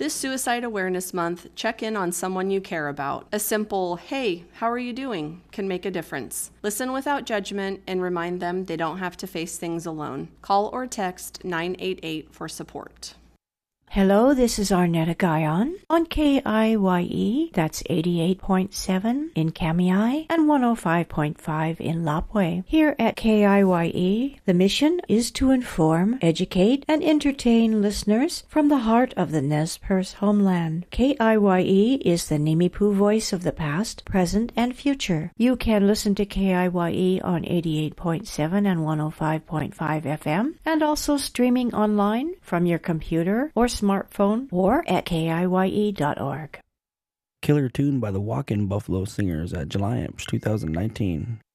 This Suicide Awareness Month, check in on someone you care about. A simple, "Hey, how are you doing?" can make a difference. Listen without judgment and remind them they don't have to face things alone. Call or text 988 for support. Hello, this is Arnetta Guyon on KIYE, that's 88.7 in Kamiai and 105.5 in Lapwai. Here at KIYE, the mission is to inform, educate, and entertain listeners from the heart of the Nez Perce homeland. KIYE is the Nimipu voice of the past, present, and future. You can listen to KIYE on 88.7 and 105.5 FM, and also streaming online from your computer or smartphone or at KIYE.org. Killer tune by the Walkin' Buffalo Singers at July Amps 2019.